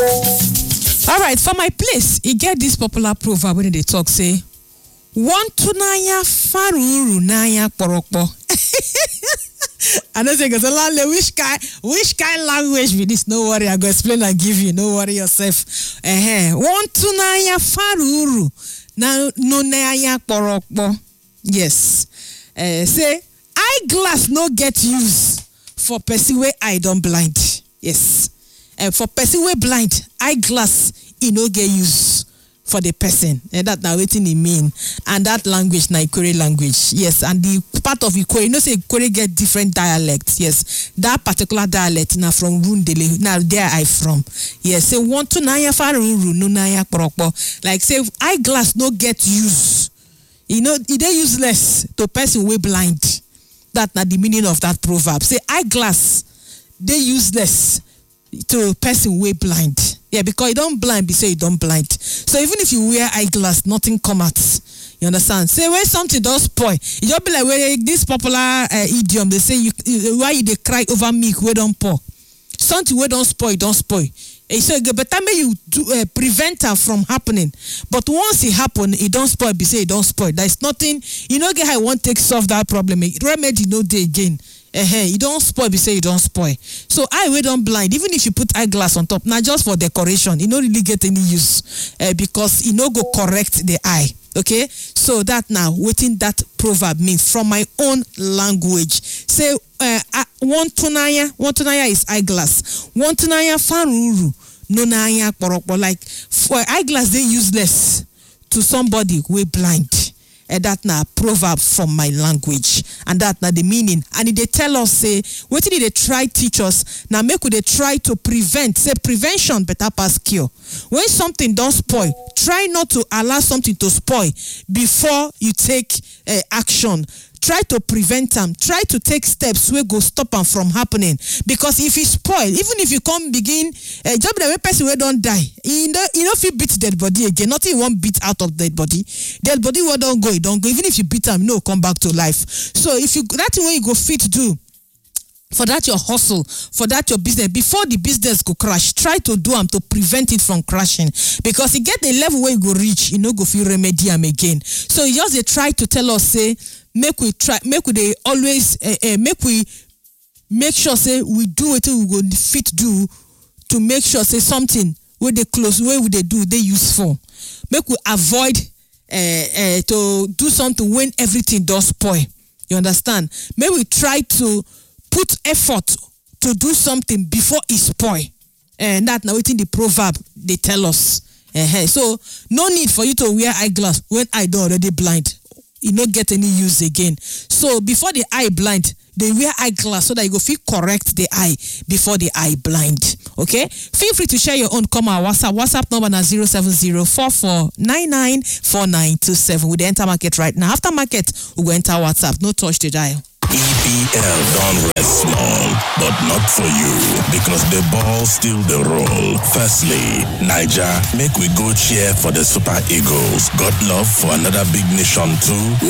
All right, for my place, you get this popular proverb when they talk, say, one to naya faruru naya porokpo. I don't think it's a which kind language with this? No worry, I go explain and give you. No worry yourself. One to naya faruru no naya porokpo. Yes. Say eyeglass no get use for person where eye don't blind. Yes. For person where blind, eyeglass no get use for the person. And that now waiting it mean. And that language na Ikore language. Yes. And the part of Ikore, say Ikore get different dialects. Yes. That particular dialect now from Rundele. Now there I from. Yes. Say want to naya faruru no naya porokpo. Like say eyeglass no get use. It dey useless to person way blind. That na the meaning of that proverb. Say eyeglass they useless to person way blind. Yeah, because you don't blind, be say you don't blind. So even if you wear eyeglass, nothing come out. You understand? Say when something does spoil, you just be like this popular idiom. They say why you they cry over milk we don't pour. Something we don't spoil, don't spoil. So better may you prevent her from happening. But once it happen, it don't spoil. Be say it don't spoil. There is nothing. You know, get how I want to solve that problem. Remedy no day again. You don't spoil. Be say you don't spoil. So eye we don't blind. Even if you put eyeglass on top, not just for decoration, you don't really get any use because you know go correct the eye. Okay, so that now waiting that proverb means from my own language. Say one tunaya is eyeglass. One tunaya faruru no naya porokpo. Like for eyeglass they useless to somebody who blind. That na proverb from my language, and that na the meaning. And they tell us say what did they try teach us now? Make they try to prevent. Say prevention better pass cure. When something don't spoil, try not to allow something to spoil before you take action. Try to prevent them. Try to take steps where go stop them from happening. Because if you spoil, even if you come begin, job the way person where don't die, you know if you beat dead body again, nothing won't beat out of dead body. Dead body will don't go. Even if you beat them, no come back to life. So if you that way you go fit do. For that your hustle, for that your business, before the business go crash, try to do them to prevent it from crashing. Because you get the level where you go reach, you know go feel remedy them again. So you just they try to tell us say, make we always make sure say we do what we go fit do to make sure say something where they close where would they do they useful. Make we avoid to do something when everything does spoil. You understand? May we try to put effort to do something before it spoil. And that now within the proverb they tell us. So no need for you to wear eyeglass when I don't already blind. You don't get any use again. So before the eye blind, they wear eyeglass so that you go feel correct the eye before the eye blind. Okay? Feel free to share your own comment. WhatsApp number na 07044994927. We enter market right now. After market, we go enter WhatsApp. No touch the dial. EPL don't rest small, but not for you, because the ball still the roll. Firstly, Niger, make we go cheer for the Super Eagles. Got love for another big nation too?